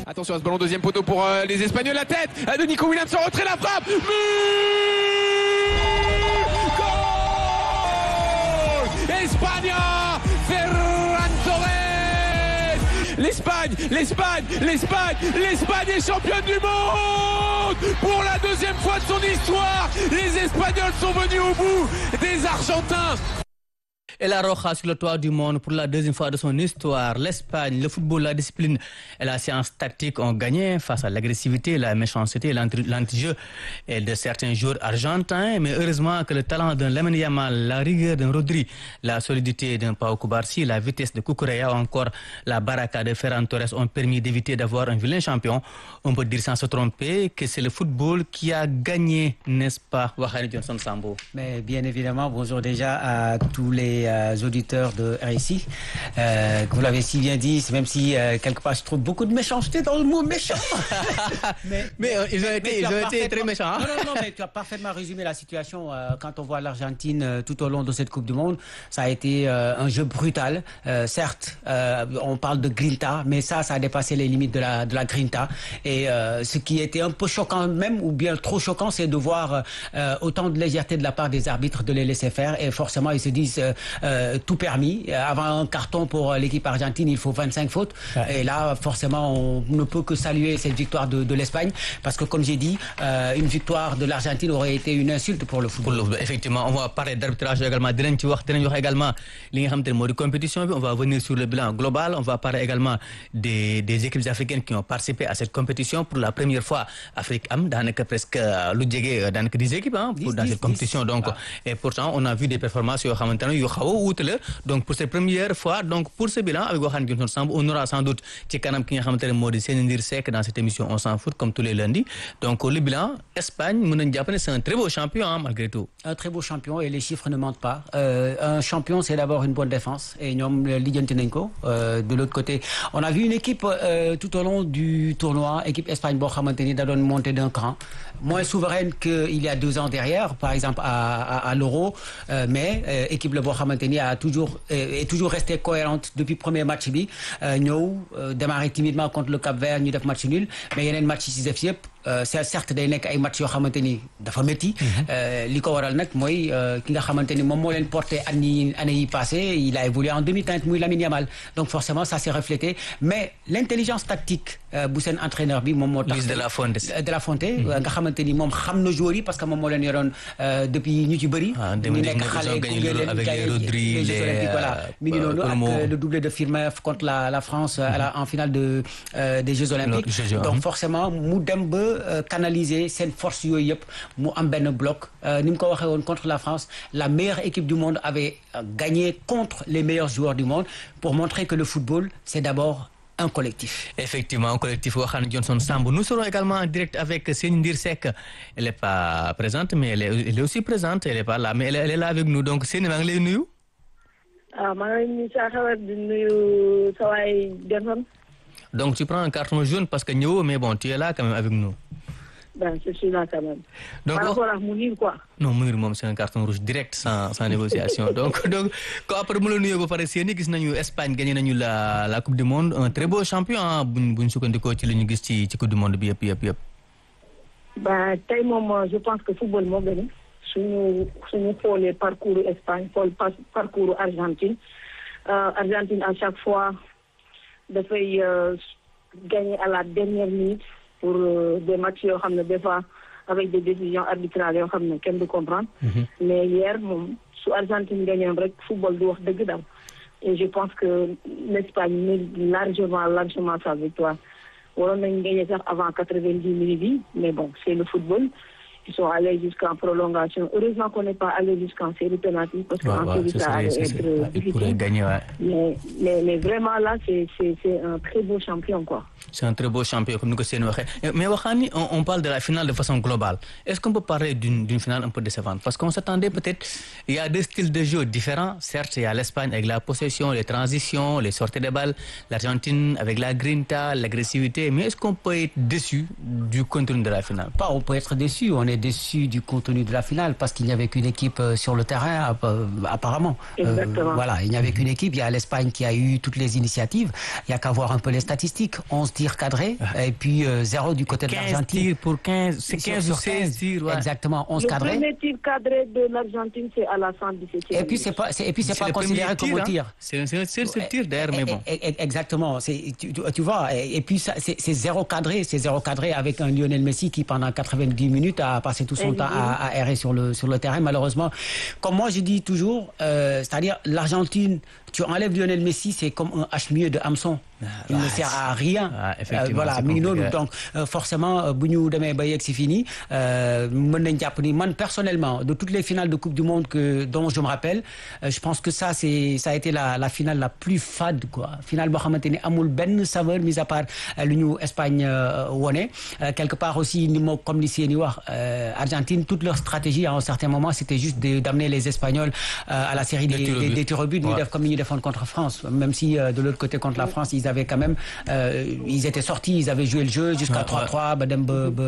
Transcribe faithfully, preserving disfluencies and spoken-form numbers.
Attention à ce ballon, deuxième poteau pour euh, les Espagnols, la tête de Nico Williams en retrait, la frappe. But Goal Espagne, Ferran Torres. L'Espagne, l'Espagne, l'Espagne, l'Espagne est championne du monde. Pour la deuxième fois de son histoire, les Espagnols sont venus au bout des Argentins. Et la Roja sur le toit du monde pour la deuxième fois de son histoire. L'Espagne, le football, la discipline et la science tactique ont gagné face à l'agressivité, la méchanceté, l'anti-jeu et de certains joueurs argentins. Mais heureusement que le talent d'un Lamine Yamal, la rigueur d'un Rodri, la solidité d'un Pau Cubarsí, la vitesse de Cucurella ou encore la baraka de Ferran Torres ont permis d'éviter d'avoir un vilain champion. On peut dire sans se tromper que c'est le football qui a gagné, n'est-ce pas, Wahani Johnson Sambo? Mais bien évidemment, bonjour déjà à tous les Euh, auditeurs de R I C. Euh, vous l'avez si bien dit, même si euh, quelque part je trouve beaucoup de méchanceté dans le mot méchant. mais, mais euh, ils ont été, ils ont été très méchants. Hein? Non, non, non, mais tu as parfaitement résumé la situation. Euh, quand on voit l'Argentine euh, tout au long de cette Coupe du Monde, ça a été euh, un jeu brutal. Euh, certes, euh, on parle de grinta, mais ça, ça a dépassé les limites de la, de la grinta. Et euh, ce qui était un peu choquant même, ou bien trop choquant, c'est de voir euh, autant de légèreté de la part des arbitres, de les laisser faire. Et forcément, ils se disent euh, Euh, tout permis. Avant un carton pour l'équipe argentine, il faut vingt-cinq fautes. Ouais. Et là, forcément, on ne peut que saluer cette victoire de, de l'Espagne parce que, comme j'ai dit, euh, une victoire de l'Argentine aurait été une insulte pour le football. Pour le, effectivement, on va parler d'arbitrage également. Dinañ ci wax dinañ wax également li nga xamante ne moo di compétition bi. On va venir sur le bilan global. On va parler également des, des équipes africaines qui ont participé à cette compétition. Pour la première fois, Afrique am daanaka presque lu jege daanaka dix équipes hein, pour, dans cette compétition. Donc, ah. Et pourtant, on a vu des performances yoo xamante ne yu xaw donc pour cette première fois, donc pour ce bilan avec Wahani Johnson Samb, on aura sans doute ci kanam ki nga xamante ne moo di Seny Ndir Seck dans cette émission On s'en fout comme tous les lundis. Donc le bilan, Espagne, mën nañu jàpp ne c'est un très beau champion hein, malgré tout. Un très beau champion et les chiffres ne mentent pas. Euh, un champion, c'est d'abord une bonne défense et ñoom lijjanti nañ ko. Euh, de l'autre côté, on a vu une équipe euh, tout au long du tournoi, équipe Espagne boo xamante ni da doon monter d'un cran, moins souveraine qu'il y a deux ans derrière, par exemple à, à, à l'Euro, euh, mais euh, équipe la boo xamante ni a toujours est toujours restée cohérente depuis premier match bi ñëw démarrer timidement contre le Cap-Vert ñu def match nul mais yeneen match yi ci def yëpp c'est certes day nekk ay match yoo xamante ni dafa métti. li ko waral nag mooy ki nga xamante ni moom moo leen porté année année yi passé il a évolué en demi-teinte muy Lamine Yamal donc forcément ça s'est reflété mais l'intelligence tactique bu seen entraîneur bi moom moo tax. Luis de la Fuente. de la Fuente nga xamante ni moom xam na joueurs yi parce que moom moo leen yoroon depuis ñu ci bëri. ñu nekk xale avec les Rodri les voilà mi ngi noonu ak le doublé de Firmin contre la la France à la en finale de euh, des Jeux Olympiques. Donc forcément mu dem ba canaliser seen force yooyu yëpp mu am benn bloc ni mu ko waxee woon contre la France la meilleure équipe du monde avait gagné contre les meilleurs joueurs du monde pour montrer que le football c'est d'abord un collectif. Effectivement, un collectif. Wahani Johnson Samb. Nous serons également en direct avec Seny Ndir Seck. Elle n'est pas présente, mais elle est, elle est aussi présente. Elle n'est pas là, mais elle, elle est là avec nous. Donc, Seny, maa ngi lay nuyu. Ah, maa ngi nuyu saa xabar di nuyu sa waay Johnson. Donc, tu prends un carton jaune parce que ñëwoo, mais bon, tu es là quand même avec nous. Ben, je suis là quand même. Donc, par rapport à Mounir, quoi. Non, Mounir moom c'est un carton rouge direct sans sans négociation. donc donc ko après mu la nuyoo ba pare Seny gis nañu Espagne gagné nañu la la Coupe du Monde un très beau champion buñ buñ sukkandikoo ci li ñu gis ci ci Coupe du Monde bi yëpp yëpp yëpp. Ben tey moom je pense que football moo gagné suñu suñu xoolee parcours Espagne xool parcours Argentine euh, Argentine à chaque fois dafay euh, gagner à la dernière minute. Pour euh, des matchs yoo xam ne des fois avec des décisions arbitrales yoo xam ne kenn du comprendre. Mm-hmm. Mais hier moom su Argentine gagné rek football du wax dëgg daal. Et je pense que l'Espagne mérite largement largement sa victoire. waroon nañu gagné sax avant quatre-vingt-dix minutes yi mais bon c'est le football. Ils sont allés jusqu'en prolongation. Heureusement qu'on n'est pas allé jusqu'en série pénalty parce qu'en ouais, série ça allait être difficile. Gagner, ouais. mais, mais, mais vraiment là, c'est, c'est, c'est un très beau champion, quoi. C'est un très beau champion, comme nous le savons. Mais Wahani, on, on parle de la finale de façon globale. Est-ce qu'on peut parler d'une, d'une finale un peu décevante? Parce qu'on s'attendait peut-être, il y a deux styles de jeu différents. Certes, il y a l'Espagne avec la possession, les transitions, les sorties de balles. L'Argentine avec la grinta, l'agressivité. Mais est-ce qu'on peut être déçu du contenu de la finale? Pas, on peut être déçu. On est déçu du contenu de la finale parce qu'il n'y avait qu'une équipe sur le terrain, apparemment. Exactement. Euh, voilà, il n'y avait qu'une équipe. Il y a l'Espagne qui a eu toutes les initiatives. Il n'y a qu'à voir un peu les statistiques. onze tirs cadrés et puis euh, zéro du côté de l'Argentine. quinze tirs pour quinze, c'est quinze ou seize tirs. Ouais. Exactement, onze le cadrés. Le premier tir cadré de l'Argentine, c'est à la cent dix-septième. Et puis, c'est pas, c'est, et puis, c'est, c'est pas considéré comme un tir. C'est le seul tir d'air, mais bon. Exactement. C'est, tu, tu vois, et, et puis, ça, c'est, c'est zéro cadré. C'est zéro cadré avec un Lionel Messi qui, pendant quatre-vingt-dix minutes, a passé tout son et temps à, à errer sur le, sur le terrain. Malheureusement, comme moi, je dis toujours, euh, c'est-à-dire, l'Argentine, tu enlèves Lionel Messi, c'est comme un hache-mieux de hameçon. Il ah, ne sert à rien. Ah, effectivement, euh, voilà, mais non, donc euh, forcément, bu ñu demee ba yegg si fini, mën nañ jàpp ni man personnellement, de toutes les finales de Coupe du Monde que dont je me rappelle, euh, je pense que ça c'est ça a été la la finale la plus fade quoi. Finale boo xamante ni amul benn saveur mis à part euh, lu ñu Espagne euh, wone euh, quelque part aussi ni moo comme li seeni wax euh, Argentine, toute leur stratégie à un certain moment c'était juste de, d'amener les Espagnols euh, à la série des, des, des, des tirs au but, ñu def comme ni ñu defoon contre France, même si euh, de l'autre côté contre la France ils avaient quand même euh, ils étaient sortis, ils avaient joué le jeu jusqu'à trois trois ba dem ba